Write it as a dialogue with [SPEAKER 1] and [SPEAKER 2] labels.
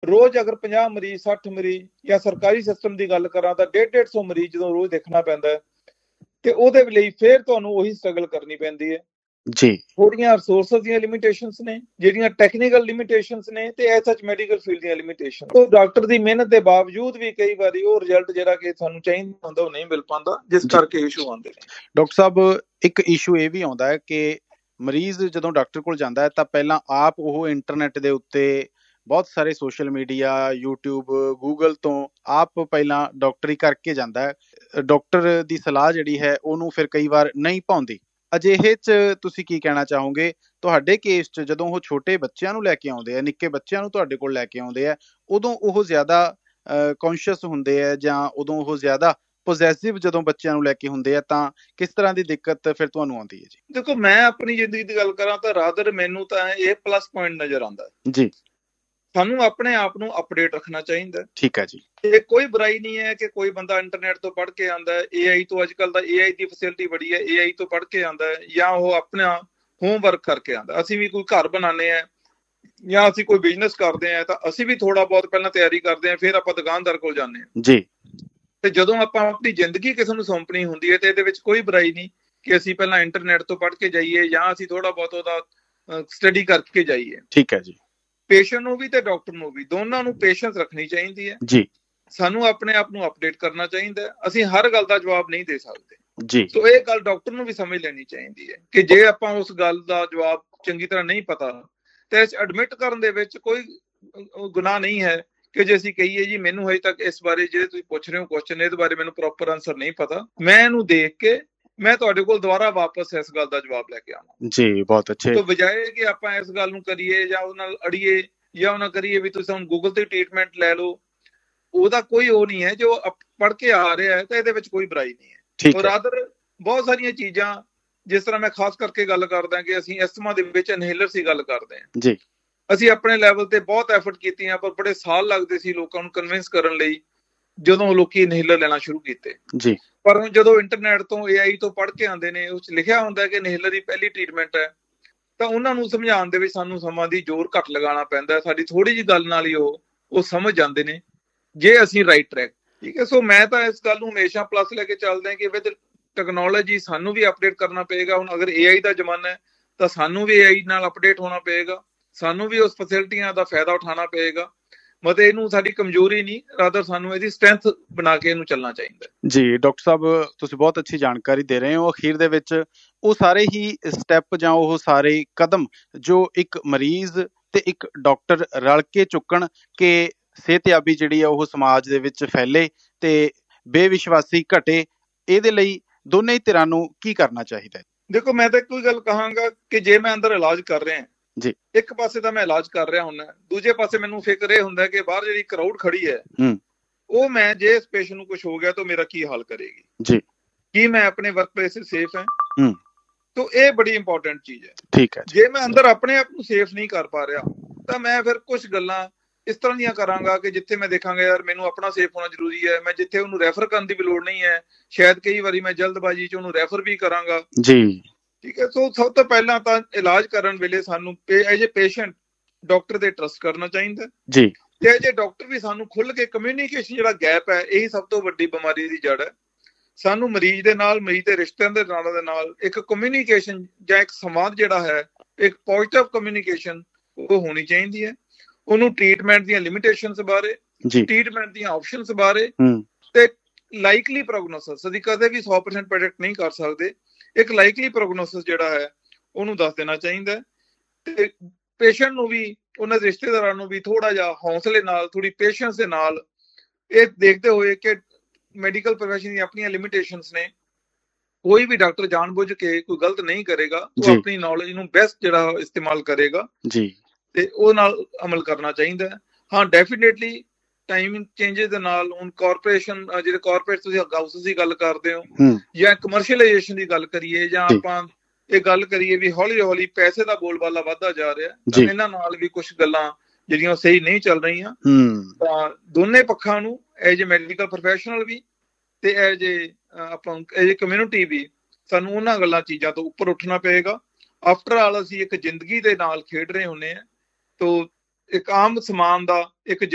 [SPEAKER 1] ਰੋਜ਼ ਅਗਰ 50 ਮਰੀਜ਼ 60 ਮਰੀਜ਼ ਜਾਂ ਸਰਕਾਰੀ ਸਿਸਟਮ ਦੀ ਗੱਲ ਕਰਾਂ ਤਾਂ 150 ਮਰੀਜ਼ ਜਦੋਂ ਰੋਜ਼ ਦੇਖਣਾ ਪੈਂਦਾ ਹੈ ਤੇ ਉਹਦੇ ਲਈ ਫਿਰ ਤੁਹਾਨੂੰ ਉਹੀ ਸਟਰਗਲ ਕਰਨੀ ਪੈਂਦੀ ਹੈ
[SPEAKER 2] ਜੀ।
[SPEAKER 1] ਥੋੜੀਆਂ ਰਿਸੋਰਸਸ ਦੀਆਂ ਲਿਮਿਟੇਸ਼ਨਸ ਨੇ, ਜਿਹੜੀਆਂ ਟੈਕਨੀਕਲ ਲਿਮਿਟੇਸ਼ਨਸ ਨੇ ਤੇ ਐਸ ਸੱਚ ਮੈਡੀਕਲ ਫੀਲਡ ਦੀਆਂ ਲਿਮਿਟੇਸ਼ਨ। ਉਹ ਡਾਕਟਰ ਦੀ ਮਿਹਨਤ ਦੇ ਬਾਵਜੂਦ ਵੀ ਕਈ ਵਾਰੀ ਉਹ ਰਿਜ਼ਲਟ ਜਿਹੜਾ ਕਿ ਸਾਨੂੰ ਚਾਹੀਦਾ ਹੁੰਦਾ ਉਹ ਨਹੀਂ ਮਿਲ ਪਾਉਂਦਾ, ਜਿਸ ਕਰਕੇ ਇਸ਼ੂ ਆਉਂਦੇ ਨੇ।
[SPEAKER 2] ਡਾਕਟਰ ਸਾਹਿਬ, ਇੱਕ ਇਸ਼ੂ ਇਹ ਵੀ ਆਉਂਦਾ ਹੈ ਕਿ ਮਰੀਜ਼ ਜਦੋਂ ਡਾਕਟਰ ਕੋਲ ਜਾਂਦਾ ਹੈ ਤਾਂ ਪਹਿਲਾਂ ਆਪ ਉਹ ਇੰਟਰਨੈਟ ਦੇ ਉੱਤੇ ਬਹੁਤ ਸਾਰੇ ਸੋਸ਼ਲ ਮੀਡੀਆ, ਯੂਟਿਊਬ, ਗੂਗਲ ਤੋਂ ਆਪ ਪਹਿਲਾਂ ਡਾਕਟਰੀ ਕਰਕੇ ਜਾਂਦਾ ਹੈ। ਡਾਕਟਰ ਦੀ ਸਲਾਹ ਜਿਹੜੀ ਹੈ ਉਹਨੂੰ ਫਿਰ ਕਈ ਵਾਰ ਨਹੀਂ ਭਾਉਂਦੀ। ਅਜਿਹੇ 'ਚ ਤੁਸੀਂ ਕੀ ਕਹਿਣਾ ਚਾਹੋਗੇ? ਤੁਹਾਡੇ ਕੇਸ 'ਚ ਜਦੋਂ ਉਹ ਛੋਟੇ ਬੱਚਿਆਂ ਨੂੰ ਲੈ ਕੇ ਆਉਂਦੇ ਆ, ਨਿੱਕੇ ਬੱਚਿਆਂ ਨੂੰ ਤੁਹਾਡੇ ਕੋਲ ਲੈ ਕੇ ਆਉਂਦੇ ਆ, ਉਦੋਂ ਉਹ ਜ਼ਿਆਦਾ ਕੌਨਸ਼ੀਅਸ ਹੁੰਦੇ ਆ ਜਾਂ ਉਦੋਂ ਉਹ ਜ਼ਿਆਦਾ ਪੋਜ਼ੈਸਿਵ ਜਦੋਂ ਬੱਚਿਆਂ ਨੂੰ ਲੈ ਕੇ ਹੁੰਦੇ ਆ, ਤਾਂ ਕਿਸ ਤਰ੍ਹਾਂ ਦੀ ਦਿੱਕਤ ਫਿਰ ਤੁਹਾਨੂੰ ਆਉਂਦੀ ਹੈ ਜੀ?
[SPEAKER 1] ਦੇਖੋ, ਮੈਂ ਆਪਣੀ ਜ਼ਿੰਦਗੀ ਦੀ ਗੱਲ ਕਰਾਂ ਤਾਂ ਰਾਦਰ ਮੈਨੂੰ ਤਾਂ ਇਹ ਪਲੱਸ ਪੁਆਇੰਟ ਨਜ਼ਰ ਆਉਂਦਾ
[SPEAKER 2] ਜੀ।
[SPEAKER 1] ਸਾਨੂੰ ਆਪਣੇ ਆਪ ਨੂੰ ਅਪਡੇਟ ਰੱਖਣਾ ਚਾਹੀਦਾ।
[SPEAKER 2] ਠੀਕ ਹੈ ਜੀ।
[SPEAKER 1] ਇਹ ਕੋਈ ਬੁਰਾਈ ਨਹੀਂ ਹੈ ਕਿ ਕੋਈ ਬੰਦਾ ਇੰਟਰਨੈਟ ਤੋਂ ਪੜ੍ਹ ਕੇ ਆਉਂਦਾ ਹੈ, AI ਤੋਂ, ਅੱਜ ਕੱਲ੍ਹ ਦਾ AI ਦੀ ਫੈਸਿਲਿਟੀ ਬੜੀ ਹੈ, AI ਤੋਂ ਪੜ੍ਹ ਕੇ ਆਉਂਦਾ ਹੈ, ਜਾਂ ਉਹ ਆਪਣਾ ਹੋਮਵਰਕ ਕਰਕੇ ਆਉਂਦਾ। ਅਸੀਂ ਵੀ ਕੋਈ ਘਰ ਬਣਾਉਂਦੇ ਹਾਂ ਜਾਂ ਅਸੀਂ ਕੋਈ ਬਿਜ਼ਨਸ ਕਰਦੇ ਹਾਂ ਤਾਂ ਅਸੀਂ ਵੀ ਥੋੜਾ ਬਹੁਤ ਪਹਿਲਾਂ ਤਿਆਰੀ ਕਰਦੇ ਹਾਂ, ਫਿਰ ਆਪਾਂ ਦੁਕਾਨਦਾਰ ਕੋਲ ਜਾਂਦੇ ਹਾਂ
[SPEAKER 2] ਜੀ।
[SPEAKER 1] ਤੇ ਜਦੋਂ ਆਪਾਂ ਆਪਣੀ ਜ਼ਿੰਦਗੀ ਕਿਸੇ ਨੂੰ ਸੌਂਪਣੀ ਹੁੰਦੀ ਹੈ ਤੇ ਇਹਦੇ ਵਿੱਚ ਕੋਈ ਬੁਰਾਈ ਨਹੀਂ ਕਿ ਅਸੀਂ ਪਹਿਲਾਂ ਇੰਟਰਨੈਟ ਤੋਂ ਪੜ੍ਹ ਕੇ ਜਾਈਏ ਜਾਂ ਅਸੀਂ ਥੋੜਾ ਬਹੁਤ ਉਹਦਾ ਸਟੱਡੀ ਕਰਕੇ ਜਾਈਏ।
[SPEAKER 2] ਠੀਕ ਹੈ ਜੀ।
[SPEAKER 1] ਪੇਸ਼ੈਂਟ ਨੂੰ ਵੀ ਤੇ ਡਾਕਟਰ ਨੂੰ ਵੀ, ਦੋਨਾਂ ਨੂੰ ਪੇਸ਼ੈਂਸ ਰੱਖਣੀ ਚਾਹੀਦੀ ਹੈ
[SPEAKER 2] ਜੀ।
[SPEAKER 1] ਸਾਨੂੰ ਆਪਣੇ ਆਪ ਨੂੰ ਅਪਡੇਟ ਕਰਨਾ ਚਾਹੀਦਾ। ਅਸੀਂ ਹਰ ਗੱਲ ਦਾ ਜਵਾਬ ਨਹੀਂ ਦੇ ਸਕਦੇ
[SPEAKER 2] ਜੀ।
[SPEAKER 1] ਸੋ ਇਹ ਗੱਲ ਡਾਕਟਰ ਨੂੰ ਵੀ ਸਮਝ ਲੈਣੀ ਚਾਹੀਦੀ ਹੈ ਕਿ ਜੇ ਆਪਾਂ ਉਸ ਗੱਲ ਦਾ ਜਵਾਬ ਚੰਗੀ ਤਰ੍ਹਾਂ ਨਹੀਂ ਪਤਾ ਤੇ ਐਡਮਿਟ ਕਰਨ ਦੇ ਵਿੱਚ ਕੋਈ ਗੁਨਾਹ ਨਹੀਂ ਹੈ ਕਿ ਜੇ ਅਸੀਂ ਕਹੀਏ ਜੀ ਮੈਨੂੰ ਹਜੇ ਤੱਕ ਇਸ ਬਾਰੇ ਜਿਹੜੇ ਤੁਸੀਂ ਪੁੱਛ ਰਹੇ ਹੋ ਕੁਐਸਚਨ, ਇਹਦੇ ਬਾਰੇ ਮੈਨੂੰ ਪ੍ਰੋਪਰ ਆਨਸਰ ਨਹੀਂ ਪਤਾ, ਮੈਂ ਇਹਨੂੰ ਦੇਖ ਕੇ ਮੈਂ ਤੁਹਾਡੇ ਕੋਲ ਦੁਬਾਰਾ ਵਾਪਸ ਇਸ ਗੱਲ ਦਾ ਜਵਾਬ ਲੈ ਕੇ ਆਵਾਂ।
[SPEAKER 2] ਜੀ, ਬਹੁਤ ਅੱਛੇ।
[SPEAKER 1] ਤੋਂ ਬਜਾਏ ਕਿ ਆਪਾਂ ਇਸ ਗੱਲ ਨੂੰ ਕਰੀਏ ਜਾਂ ਉਹਦੇ ਨਾਲ ਅੜੀਏ ਜਾਂ ਉਹਨਾਂ ਕਰੀਏ ਵੀ ਤੁਸੀਂ ਹੁਣ ਗੂਗਲ ਤੇ ਟ੍ਰੀਟਮੈਂਟ ਲੈ ਲਓ, ਉਹਦਾ ਕੋਈ ਉਹ ਨਹੀਂ ਹੈ। ਜੋ ਪੜ੍ਹ ਕੇ ਆ ਰਿਹਾ ਹੈ ਤਾਂ ਇਹਦੇ ਵਿੱਚ ਕੋਈ ਬੁਰਾਈ ਨਹੀਂ ਹੈ। ਔਰ ਆਦਰ ਬਹੁਤ ਸਾਰੀਆਂ ਚੀਜ਼ਾਂ, ਜਿਸ ਤਰ੍ਹਾਂ ਮੈਂ ਖਾਸ ਕਰਕੇ ਗੱਲ ਕਰਦਾ ਕਿ ਅਸੀਂ ਐਸਥਮਾ ਦੇ ਵਿੱਚ ਇਨਹੇਲਰ ਦੀ ਗੱਲ ਕਰਦੇ ਹਾਂ
[SPEAKER 2] ਜੀ।
[SPEAKER 1] ਅਸੀਂ ਆਪਣੇ ਲੈਵਲ ਤੇ ਬਹੁਤ ਐਫਰਟ ਕੀਤੀਆਂ ਪਰ ਬੜੇ ਸਾਲ ਲੱਗਦੇ ਸੀ ਲੋਕਾਂ ਨੂੰ ਕਨਵਿੰਸ ਕਰਨ ਲਈ ਜਦੋਂ ਲੋਕੀ ਇਨਹੇਲਰ ਲੈਣਾ ਸ਼ੁਰੂ ਕੀਤੇ
[SPEAKER 2] ਜੀ।
[SPEAKER 1] ਪਰ ਜਦੋਂ ਇੰਟਰਨੈਟ ਤੋਂ AI ਤੋਂ ਪੜ੍ਹ ਕੇ ਆਉਂਦੇ ਨੇ, ਉਸ 'ਚ ਲਿਖਿਆ ਹੁੰਦਾ ਕਿ ਇਨਹੇਲਰ ਦੀ ਪਹਿਲੀ ਟ੍ਰੀਟਮੈਂਟ ਹੈ, ਤਾਂ ਉਹਨਾਂ ਨੂੰ ਸਮਝਾਉਣ ਦੇ ਵਿੱਚ ਸਾਨੂੰ ਸਮਾਂ ਦੀ ਜ਼ੋਰ ਘੱਟ ਲਗਾਉਣਾ ਪੈਂਦਾ। ਸਾਡੀ ਥੋੜੀ ਜਿਹੀ ਗੱਲ ਨਾਲ ਹੀ ਉਹ ਸਮਝ ਜਾਂਦੇ ਨੇ ਜੇ ਅਸੀਂ ਰਾਈਟ ਟਰੈਕ। ਠੀਕ ਹੈ। ਸੋ ਮੈਂ ਤਾਂ ਇਸ ਗੱਲ ਨੂੰ ਹਮੇਸ਼ਾ ਪਲੱਸ ਲੈ ਕੇ ਚੱਲਦਾ ਕਿ ਵਿਦ ਟੈਕਨੋਲੋਜੀ ਸਾਨੂੰ ਵੀ ਅਪਡੇਟ ਕਰਨਾ ਪਏਗਾ। ਹੁਣ ਅਗਰ AI ਦਾ ਜ਼ਮਾਨਾ ਹੈ ਤਾਂ ਸਾਨੂੰ ਵੀ AI ਨਾਲ ਅਪਡੇਟ ਹੋਣਾ ਪਏਗਾ, ਸਾਨੂੰ ਵੀ ਉਸ ਫੈਸਿਲਿਟੀਆਂ ਦਾ ਫਾਇਦਾ ਉਠਾਉਣਾ ਪਏਗਾ। ਮਤਲਬ ਇਹਨੂੰ ਸਾਡੀ ਕਮਜ਼ੋਰੀ ਨਹੀਂ, ਰਾਦਰ ਸਾਨੂੰ ਇਹਦੀ ਸਟਰੈਂਥ ਬਣਾ ਕੇ ਇਹਨੂੰ ਚੱਲਣਾ ਚਾਹੀਦਾ।
[SPEAKER 2] ਜੀ ਡਾਕਟਰ ਸਾਹਿਬ, ਤੁਸੀਂ ਬਹੁਤ ਅੱਛੀ ਜਾਣਕਾਰੀ ਦੇ ਰਹੇ ਹੋ। ਅਖੀਰ ਦੇ ਵਿੱਚ ਉਹ ਸਾਰੇ ਹੀ ਸਟੈਪ ਜਾਂ ਉਹ ਸਾਰੇ ਕਦਮ ਜੋ ਇੱਕ ਮਰੀਜ਼ ਤੇ ਇੱਕ ਡਾਕਟਰ ਰਲ ਕੇ ਚੁੱਕਣ ਕਿ ਸਿਹਤਯਾਬੀ ਜਿਹੜੀ ਆ ਉਹ ਸਮਾਜ ਦੇ ਵਿੱਚ ਫੈਲੇ ਤੇ ਬੇਵਿਸ਼ਵਾਸੀ ਘਟੇ, ਇਹਦੇ ਲਈ ਦੋਨੇ ਹੀ ਧਿਰਾਂ ਨੂੰ ਕੀ ਕਰਨਾ ਚਾਹੀਦਾ ਹੈ?
[SPEAKER 1] ਦੇਖੋ, ਮੈਂ ਤਾਂ ਇੱਕੋ ਹੀ ਗੱਲ ਕਹਾਂਗਾ ਕਿ ਜੇ ਮੈਂ ਅੰਦਰ ਇਲਾਜ ਕਰ ਰਿਹਾ
[SPEAKER 2] ਜੀ,
[SPEAKER 1] ਇੱਕ ਪਾਸੇ ਤਾਂ ਮੈਂ ਇਲਾਜ ਕਰ ਰਿਹਾ ਹੁੰਦਾ, ਦੂਜੇ ਪਾਸੇ ਮੈਨੂੰ ਫਿਕਰ ਇਹ ਹੁੰਦਾ ਕਿ ਬਾਹਰ ਜਿਹੜੀ ਕਰਾਊਡ ਖੜੀ ਹੈ ਉਹ ਮੈਂ ਜੇ ਇਸ ਪੇਸ਼ੈਂਟ ਨੂੰ ਕੁਝ ਹੋ ਗਿਆ ਤਾਂ ਮੇਰਾ ਕੀ ਹਾਲ ਕਰੇਗੀ
[SPEAKER 2] ਜੀ,
[SPEAKER 1] ਕੀ ਮੈਂ ਆਪਣੇ ਵਰਕ ਪਲੇਸ ਤੇ ਸੇਫ ਹੈ। ਤਾਂ ਇਹ ਬੜੀ ਇੰਪੋਰਟੈਂਟ ਚੀਜ਼ ਹੈ।
[SPEAKER 2] ਠੀਕ ਹੈ।
[SPEAKER 1] ਜੇ ਮੈਂ ਅੰਦਰ ਆਪਣੇ ਆਪ ਨੂੰ ਸੇਫ ਨਹੀਂ ਕਰ ਪਾ ਰਿਹਾ ਤਾਂ ਮੈਂ ਫਿਰ ਕੁਝ ਗੱਲਾਂ ਇਸ ਤਰ੍ਹਾਂ ਦੀਆਂ ਕਰਾਂਗਾ ਕਿ ਜਿੱਥੇ ਮੈਂ ਦੇਖਾਂਗਾ ਯਾਰ ਮੈਨੂੰ ਆਪਣਾ ਸੇਫ ਹੋਣਾ ਜ਼ਰੂਰੀ ਹੈ, ਮੈਂ ਜਿੱਥੇ ਉਹਨੂੰ ਰੈਫਰ ਕਰਨ ਦੀ ਵੀ ਲੋੜ ਨਹੀਂ ਹੈ, ਸ਼ਾਇਦ ਕਈ ਵਾਰੀ ਮੈਂ ਜਲਦਬਾਜ਼ੀ 'ਚ ਉਹਨੂੰ ਰੈਫਰ ਵੀ ਕਰਾਂਗਾ।
[SPEAKER 2] ਜੀ।
[SPEAKER 1] ਠੀਕ ਹੈ। ਸੋ ਸਭ ਤੋਂ ਪਹਿਲਾਂ ਤਾਂ ਇਲਾਜ ਕਰਨ ਵੇਲੇ ਸਾਨੂੰ ਐਜ ਏ ਪੇਸ਼ੈਂਟ ਡਾਕਟਰ ਤੇ ਟਰਸਟ ਕਰਨਾ ਚਾਹੀਦਾ
[SPEAKER 2] ਜੀ,
[SPEAKER 1] ਤੇ ਐਜ ਏ ਡਾਕਟਰ ਵੀ ਸਾਨੂੰ ਖੁੱਲ ਕੇ ਕਮਿਊਨੀਕੇਸ਼ਨ ਜਿਹੜਾ ਗੈਪ ਹੈ, ਇਹੀ ਸਭ ਤੋਂ ਵੱਡੀ ਬਿਮਾਰੀ ਦੀ ਜੜ ਹੈ। ਸਾਨੂੰ ਮਰੀਜ਼ ਦੇ ਨਾਲ, ਮਰੀਜ਼ ਦੇ ਰਿਸ਼ਤਿਆਂ ਦੇ ਨਾਲ ਇੱਕ ਕਮਿਊਨੀਕੇਸ਼ਨ ਜਾਂ ਇੱਕ ਸੰਵਾਦ ਜਿਹੜਾ ਹੈ, ਇੱਕ ਪੋਜ਼ਿਟਿਵ ਕਮਿਊਨੀਕੇਸ਼ਨ ਉਹ ਹੋਣੀ ਚਾਹੀਦੀ ਹੈ। ਉਹਨੂੰ ਟ੍ਰੀਟਮੈਂਟ ਦੀਆਂ ਲਿਮਿਟੇਸ਼ਨਸ ਬਾਰੇ, ਟ੍ਰੀਟਮੈਂਟ ਦੀਆਂ ਆਪਸ਼ਨਸ ਬਾਰੇ ਤੇ ਲਾਈਕਲੀ ਪ੍ਰੋਗਨੋਸਿਸ, ਅਸੀਂ ਕਦੇ ਵੀ 100% ਪ੍ਰੈਡਿਕਟ ਨਹੀਂ ਕਰ ਸਕਦੇ, ਇੱਕ ਲਾਈਕਲੀ ਪ੍ਰੋਗਨੋਸਿਸ ਜਿਹੜਾ ਹੈ ਉਹਨੂੰ ਦੱਸ ਦੇਣਾ ਚਾਹੀਦਾ ਤੇ ਪੇਸ਼ੈਂਟ ਨੂੰ ਵੀ, ਉਹਨਾਂ ਦੇ ਰਿਸ਼ਤੇਦਾਰਾਂ ਨੂੰ ਵੀ ਥੋੜਾ ਜਿਹਾ ਹੌਸਲੇ ਨਾਲ, ਥੋੜੀ ਪੇਸ਼ੈਂਸ ਦੇ ਨਾਲ ਇਹ ਦੇਖਦੇ ਹੋਏ ਕਿ ਮੈਡੀਕਲ ਪ੍ਰੋਫੈਸ਼ਨ ਦੀਆਂ ਆਪਣੀਆਂ ਲਿਮਿਟੇਸ਼ਨਸ ਨੇ, ਕੋਈ ਵੀ ਡਾਕਟਰ ਜਾਣਬੁੱਝ ਕੇ ਕੋਈ ਗਲਤ ਨਹੀਂ ਕਰੇਗਾ, ਉਹ ਆਪਣੀ ਨੌਲੇਜ ਨੂੰ ਬੈਸਟ ਜਿਹੜਾ ਇਸਤੇਮਾਲ ਕਰੇਗਾ ਜੀ ਤੇ ਉਹ ਨਾਲ ਅਮਲ ਕਰਨਾ ਚਾਹੀਦਾ। ਹਾਂ, ਡੈਫੀਨੇਟਲੀ ਟਾਈਮ ਚੇਂਜਸ ਦੇ ਨਾਲ ਹੁਣ ਕਾਰਪੋਰੇਸ਼ਨ, ਜਿਹੜੇ ਕਾਰਪੋਰੇਟ ਤੁਸੀਂ ਹਾਊਸਿਸ ਦੀ ਗੱਲ ਕਰਦੇ ਹੋ ਜਾਂ ਕਮਰਸ਼ੀਅਲਾਈਜੇਸ਼ਨ ਦੀ ਗੱਲ ਕਰੀਏ ਜਾਂ ਆਪਾਂ ਇਹ ਗੱਲ ਕਰੀਏ ਵੀ ਹੌਲੀ ਹੌਲੀ ਪੈਸੇ ਦਾ ਬੋਲਬਾਲਾ ਵੱਧਦਾ ਜਾ ਰਿਹਾ, ਤਾਂ ਇਹਨਾਂ ਨਾਲ ਵੀ ਕੁਝ ਗੱਲਾਂ ਜਿਹੜੀਆਂ ਸਹੀ ਨਹੀਂ ਚੱਲ ਰਹੀਆਂ। ਤਾਂ ਦੋਨੇ ਪੱਖਾਂ ਨੂੰ ਐਜ ਏ ਮੈਡੀਕਲ ਪ੍ਰੋਫੈਸ਼ਨਲ ਵੀ ਤੇ ਐਜ ਏ ਆਪਾਂ ਐਜ ਏ ਕਮਿਊਨਿਟੀ ਵੀ ਸਾਨੂੰ ਉਹਨਾਂ ਗੱਲਾਂ ਚੀਜ਼ਾਂ ਤੋਂ ਉੱਪਰ ਉੱਠਣਾ ਪਏਗਾ। ਆਫਟਰ ਆਲ ਅਸੀਂ ਇੱਕ ਜ਼ਿੰਦਗੀ ਦੇ ਨਾਲ ਖੇਡ ਰਹੇ ਹੁੰਦੇ ਹਾਂ, ਤੋ ਇੱਕ ਆਮ ਸਮਾਨ ਦਾ ਇੱਕ